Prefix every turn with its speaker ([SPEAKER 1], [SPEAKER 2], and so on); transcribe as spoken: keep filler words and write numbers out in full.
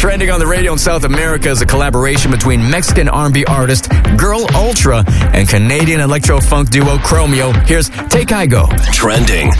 [SPEAKER 1] Trending on the radio in South America is a collaboration between Mexican R and B artist Girl Ultra and Canadian electro-funk duo Chromeo. Here's Take I Go.
[SPEAKER 2] Trending